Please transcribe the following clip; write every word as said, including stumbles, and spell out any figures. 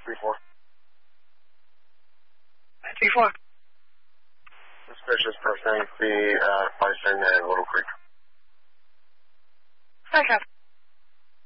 three four. three four. Suspicious person, see uh, five seven nine Little Creek.